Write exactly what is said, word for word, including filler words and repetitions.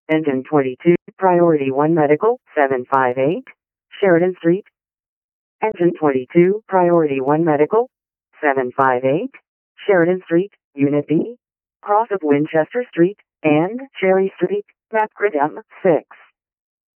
Engine twenty-two, Priority one Medical, seven five eight, Sheridan Street. Engine twenty-two, Priority one Medical, seven five eight, Sheridan Street, Unit B, cross of Winchester Street and Cherry Street, Map Grid M six.